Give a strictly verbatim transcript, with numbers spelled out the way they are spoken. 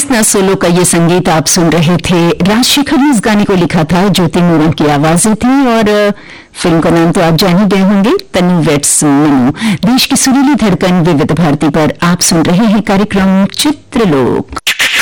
Jyotsna solo का ये संगीत आप सुन रहे थे। राजशेखर ने इस गाने को लिखा था, ज्योति मूरन की आवाजें थी और फिल्म का नाम तो आप जान ही गए होंगे, तनु वेट्स मनु। देश की सुरीली धड़कन विविध भारती पर आप सुन रहे हैं कार्यक्रम चित्रलोक।